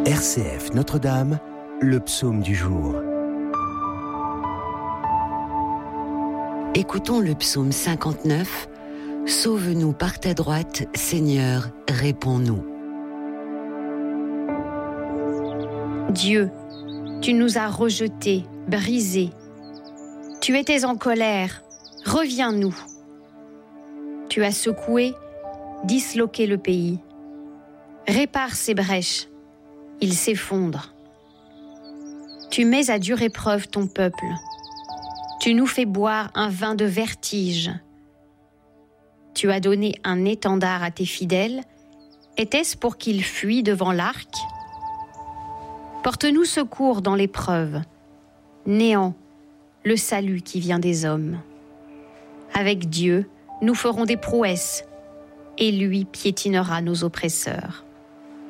RCF Notre-Dame, le psaume du jour. Écoutons le psaume 59. Sauve-nous par ta droite, Seigneur, réponds-nous. Dieu, tu nous as rejetés, brisés. Tu étais en colère, reviens-nous. Tu as secoué, disloqué le pays. Répare ses brèches, il s'effondre. Tu mets à dure épreuve ton peuple. Tu nous fais boire un vin de vertige. Tu as donné un étendard à tes fidèles. Était-ce pour qu'ils fuient devant l'arc ? Porte-nous secours dans l'épreuve. Néant, le salut qui vient des hommes. Avec Dieu, nous ferons des prouesses, et lui piétinera nos oppresseurs.